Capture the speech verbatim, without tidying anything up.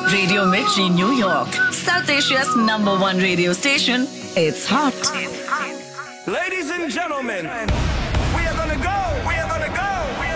Radio Mirchi, New York, South Asia's number one radio station. It's hot. Ladies and gentlemen, we are gonna go, we are gonna go.